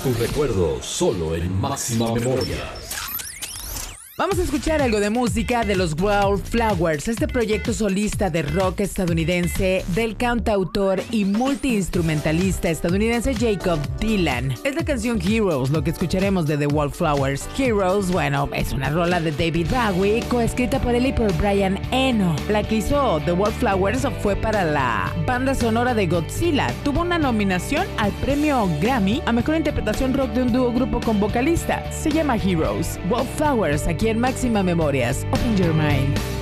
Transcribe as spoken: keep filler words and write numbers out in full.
tus recuerdos solo en Máxima Memorias. Vamos a escuchar algo de música de los Wallflowers, este proyecto solista de rock estadounidense del cantautor y multiinstrumentalista estadounidense Jakob Dylan. Es la canción Heroes, lo que escucharemos de The Wallflowers. Heroes, bueno, es una rola de David Bowie, coescrita por él y por Brian Eno. La que hizo The Wallflowers fue para la banda sonora de Godzilla. Tuvo una nominación al premio Grammy a mejor interpretación rock de un dúo grupo con vocalista. Se llama Heroes. Wallflowers, aquí en Máxima Memorias. Open your mind.